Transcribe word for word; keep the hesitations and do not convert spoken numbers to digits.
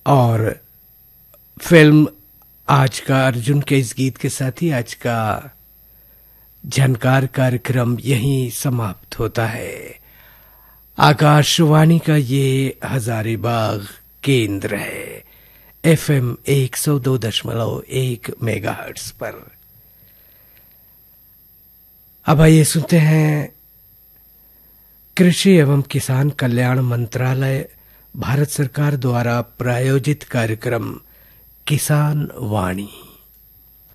और फिल्म आज का अर्जुन के इस गीत के साथ ही आज का झनकार कार्यक्रम यहीं समाप्त होता है। आकाशवाणी का ये हजारीबाग केंद्र है, एफएम एक सौ दो दशमलव एक मेगाहर्ट्ज पर। अब आइए सुनते हैं कृषि एवं किसान कल्याण मंत्रालय भारत सरकार द्वारा प्रायोजित कार्यक्रम किसान वाणी।